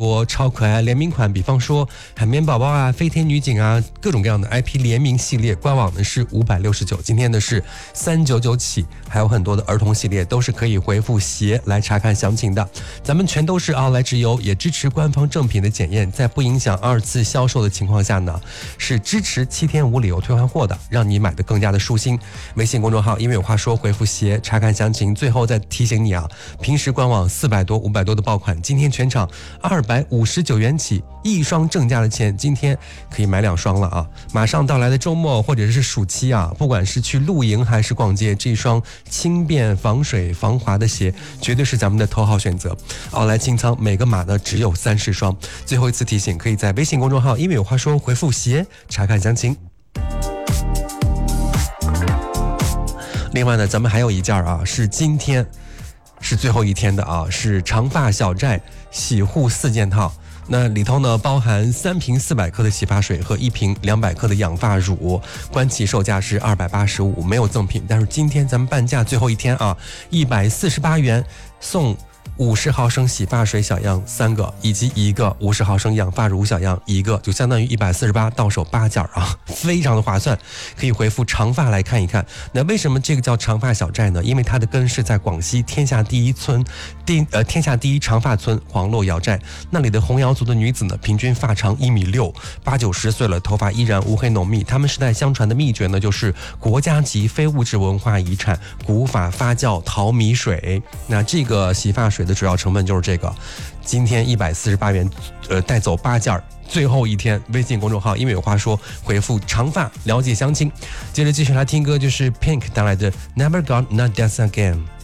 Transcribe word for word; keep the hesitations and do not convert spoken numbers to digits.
多超可爱联名款，比方说海绵宝宝啊、飞天女警啊，各种各样的 I P 联名系列，官网呢是五百六十九，今天的是三百九十九起，还有很多的儿童系列都是可以回复鞋来查看详情的。咱们全都是奥莱直邮，也支持官方正品的检验，在不影响二次销售的情况下呢，是支持七天无理由退换货的，让你买的更加的舒心。微信公众号因为有话说回复鞋查看详情。最后再提醒你啊，平时官网四百多五百多的爆款，今天全场二百五十九元起，一双正价的钱，今天可以买两双了啊！马上到来的周末或者是暑期啊，不管是去露营还是逛街，这双轻便防水防滑的鞋绝对是咱们的头号选择。奥莱清仓每个码呢只有三十双。最后一次提醒，可以在微信公众号因为有话说回复鞋查看详情。另外呢，咱们还有一件啊，是今天是最后一天的啊，是长发小寨洗护四件套。那里头呢包含三瓶四百克的洗发水和一瓶两百克的养发乳，官旗售价是二百八十五，没有赠品。但是今天咱们半价最后一天啊，一百四十八元送五十毫升洗发水小样三个，以及一个五十毫升养发乳小样一个，就相当于一百四十八，到手八件啊，非常的划算。可以回复长发来看一看。那为什么这个叫长发小寨呢？因为它的根是在广西天下第一村第呃天下第一长发村黄洛瑶寨，那里的红瑶族的女子呢，平均发长一米六，八九十岁了，头发依然乌黑浓密。他们世代相传的秘诀呢，就是国家级非物质文化遗产古法发酵淘米水。那这个洗发水的主要成分就是这个。今天一百四十八元，呃，带走八件，最后一天，微信公众号因为有话说回复长发了解详情。接着继续来听歌，就是 Pink 带来的 Never Gonna Dance Again。